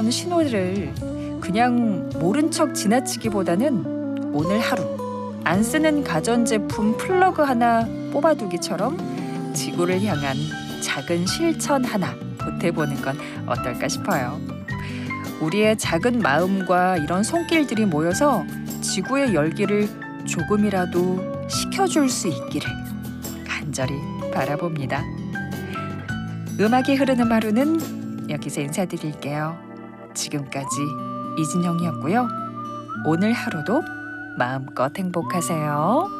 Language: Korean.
이런 신호를 그냥 모른 척 지나치기보다는 오늘 하루 안 쓰는 가전제품 플러그 하나 뽑아두기처럼 지구를 향한 작은 실천 하나 보태보는 건 어떨까 싶어요. 우리의 작은 마음과 이런 손길들이 모여서 지구의 열기를 조금이라도 식혀줄 수 있기를 간절히 바라봅니다. 음악이 흐르는 하루는 여기서 인사드릴게요. 지금까지 이진영이었고요. 오늘 하루도 마음껏 행복하세요.